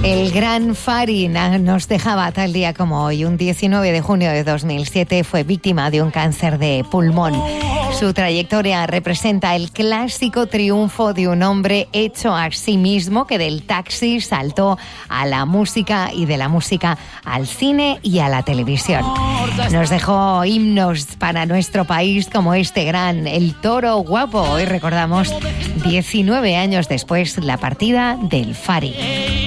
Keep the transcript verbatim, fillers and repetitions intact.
El gran Fari nos dejaba tal día como hoy. Un diecinueve de junio de dos mil siete fue víctima de un cáncer de pulmón. Su trayectoria representa el clásico triunfo de un hombre hecho a sí mismo que del taxi saltó a la música y de la música al cine y a la televisión. Nos dejó himnos para nuestro país como este gran El Toro Guapo. Hoy recordamos diecinueve años después la partida del Fari.